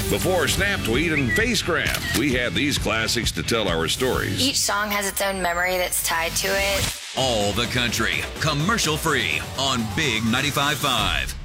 Before Snap Tweet and Face Grab, we had these classics to tell our stories. Each song has its own memory that's tied to it. All the country, commercial free on Big 95.5.